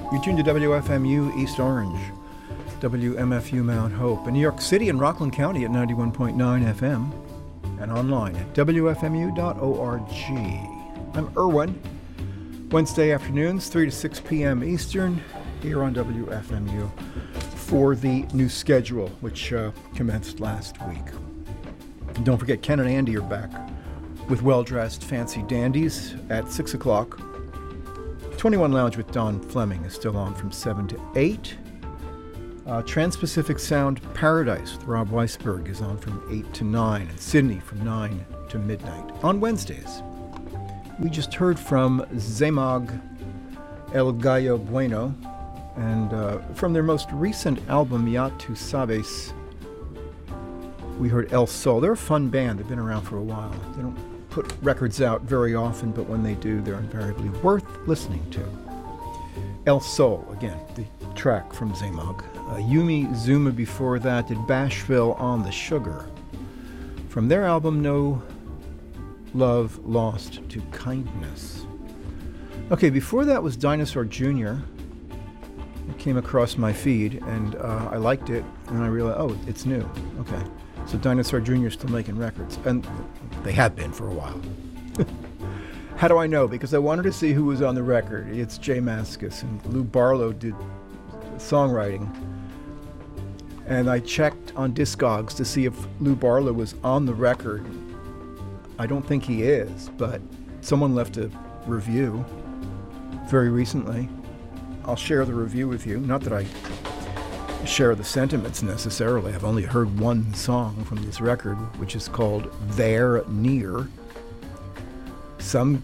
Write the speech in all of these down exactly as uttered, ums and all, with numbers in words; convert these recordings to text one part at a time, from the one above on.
You're tuned to W F M U East Orange, W M F U Mount Hope, in New York City and Rockland County at ninety-one point nine F M, and online at W F M U dot org. I'm Irwin. Wednesday afternoons, three to six p.m. Eastern, here on W F M U for the new schedule, which uh, commenced last week. And don't forget, Ken and Andy are back with Well-Dressed Fancy Dandies at six o'clock. twenty-one Lounge with Don Fleming is still on from seven to eight. Uh, Trans-Pacific Sound Paradise with Rob Weisberg is on from eight to nine, and Sydney from nine to midnight on Wednesdays. We just heard from Zemag El Gallo Bueno, and uh, from their most recent album, Ya Tu Sabes, we heard El Sol. They're a fun band. They've been around for a while. They don't put records out very often, but when they do, they're invariably worth listening to. El Sol, again, the track from Zemag. Uh, Yumi Zuma before that did Bashville on the Sugar, from their album No Love Lost to Kindness. Okay, before that was Dinosaur Junior It came across my feed, and uh, I liked it, and I realized, oh, it's new. Okay, so Dinosaur Junior is still making records, and they have been for a while. How do I know? Because I wanted to see who was on the record. It's Jay Mascis, and Lou Barlow did songwriting. And I checked on Discogs to see if Lou Barlow was on the record. I don't think he is, but someone left a review very recently. I'll share the review with you. Not that I share the sentiments necessarily. I've only heard one song from this record, which is called There Near. Some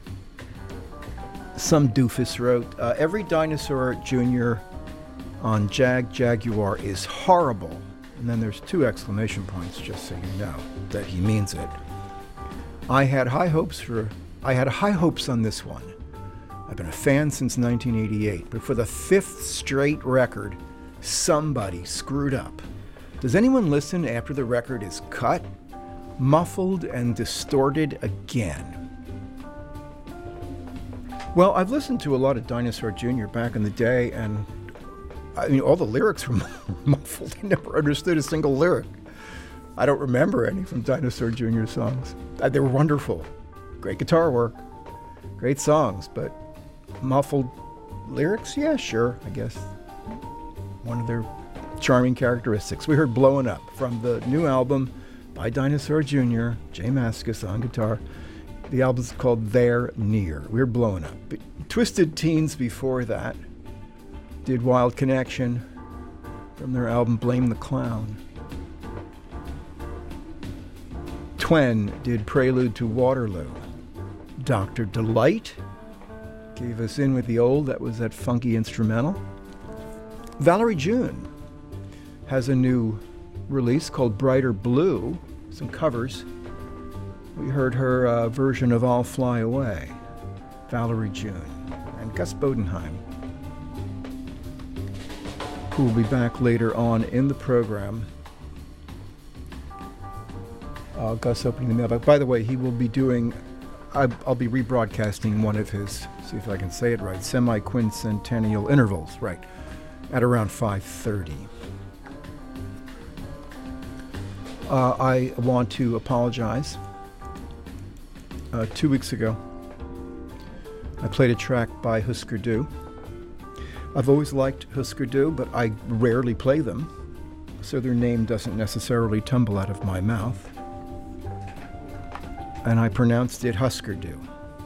some doofus wrote, uh, every Dinosaur Junior on Jag Jaguar is horrible. And then there's two exclamation points, just so you know that he means it. I had high hopes for I had high hopes on this one. I've been a fan since nineteen eighty-eight, but for the fifth straight record, somebody screwed up. Does anyone listen after the record is cut, muffled, and distorted again? Well, I've listened to a lot of Dinosaur Junior back in the day, and I mean, all the lyrics were muffled. I never understood a single lyric. I don't remember any from Dinosaur Junior songs. They were wonderful. Great guitar work. Great songs, but muffled lyrics? Yeah, sure, I guess. One of their charming characteristics. We heard Blowin' Up from the new album by Dinosaur Junior, Jay Mascis on guitar. The album's called There Near. We heard Blowin' Up. But Twisted Teens before that did Wild Connection from their album Blame the Clown. Twen did Prelude to Waterloo. Doctor Delight gave us In With the Old. That was that funky instrumental. Valerie June has a new release called Brighter Blue, some covers. We heard her uh, version of I'll Fly Away, Valerie June, and Gus Bodenheim, who will be back later on in the program. Uh, Gus opening the mailbag. By the way, he will be doing, I, I'll be rebroadcasting one of his, see if I can say it right, semi-quincentennial intervals, right, at around five thirty. Uh, I want to apologize. Uh, two weeks ago, I played a track by Husker Du. I've always liked Husker Du, but I rarely play them, so their name doesn't necessarily tumble out of my mouth. And I pronounced it Husker Du.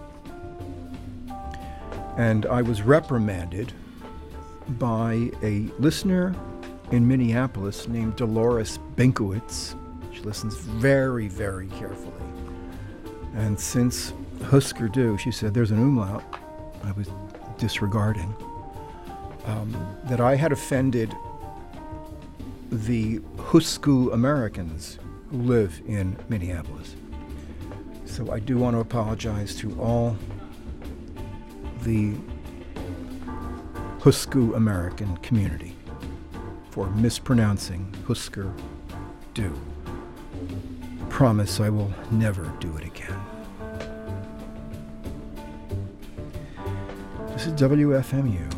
And I was reprimanded by a listener in Minneapolis named Dolores Binkowitz. She listens very, very carefully. And since Husker Du, she said, there's an umlaut I was disregarding, um, that I had offended the Husku Americans who live in Minneapolis. So I do want to apologize to all the Husku American community for mispronouncing Husker Du. Promise I will never do it again. This is W F M U.